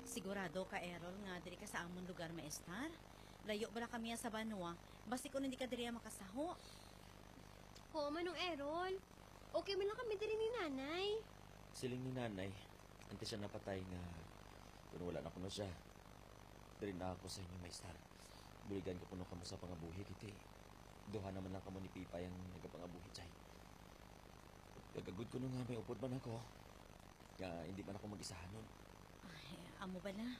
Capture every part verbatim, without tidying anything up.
Sigurado ka, Errol, nga diri ka sa amon lugar maestar? Layo bala kami sa Banua, basi kung hindi ka diri makasaho. Ho, manong Errol. Okay man lang kami diri ni nanay. Siling ni nanay, antes siya napatay nga kung wala na kuno siya. Diri na ako sa inyo, maestar. Buligan ko kuno kamo sa pangabuhi, kiti. Duha naman lang kamo ni Pipay ang nagapangabuhi, chay. Gagagod ko nung nga may upod man ako. Nga hindi man ako mag-isahan nun. Ay, amo ba na?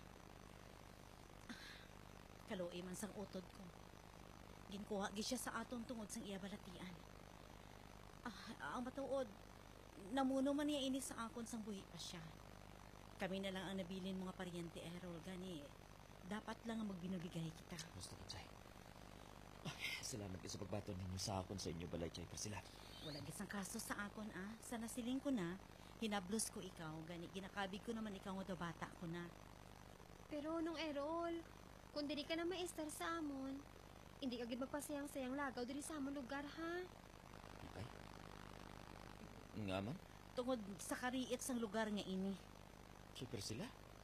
Kaluoy man sang utod ko. Ginkuha gi siya sa aton tungod sang iya balatian. Ah, ang matuod, namuno man niya ini sa akon sang buhi pa siya. Kami na lang ang nabilin mga paryente, Errol, gani. Dapat lang ang magbinubigay kita. Gusto ko, chay. Ay, salamat kayo sa pagbaton ninyo sa akon sa inyo balay, chay, Priscilla. Wala gisang kaso sa akon, ah. Sa nasiling ko na, hinablos ko ikaw, gani. Ginakabig ko naman ikaw nga bata ko na. Pero nung Errol, kung diri ka na maestar sa amon, hindi ka gid magpasayang-sayang lagaw diri sa amon lugar, ha? Pipay? Nga man? Tungod sa kariit sang lugar nga ini. Chay, Priscilla?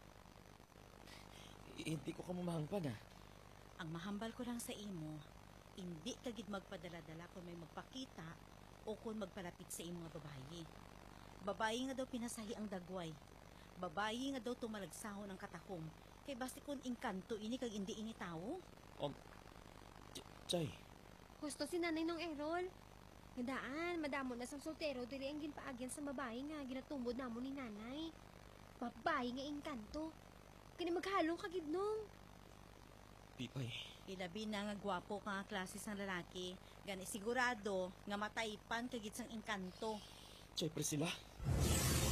Hindi ko kamumahangpan, ah. Ang mahambal ko lang sa imo, hindi ka gid magpadala-dala kung may magpakita o kung magpalapit sa imo nga babayi. Babayi nga daw pinasahi ang dagway. Babayi nga daw tumalagsahon ang katahom. Kay basi kung inkanto ini kag hindi ini tao. Um, Ch- Chay. Husto si nanay nung Errol. Ngandaan, madamo na sang soltero diri ang ginpaagyan sa babae nga ginatumbod namo ni nanay. Babae nga engkanto. Kani maghalong ka gid nung. Pipay. Ilabi na nga gwapo ka nga klase sang lalaki. Gani sigurado nga mataypan kagid sang engkanto. Chay, Priscilla.